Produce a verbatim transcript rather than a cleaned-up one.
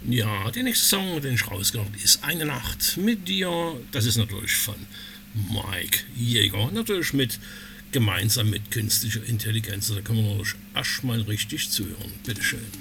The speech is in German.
Ja, der nächste Song, den ich rausgebracht habe, ist Eine Nacht mit dir. Das ist natürlich von Mike Jäger, natürlich mit gemeinsam mit künstlicher Intelligenz. Da kann man natürlich erstmal richtig zuhören. Bitteschön.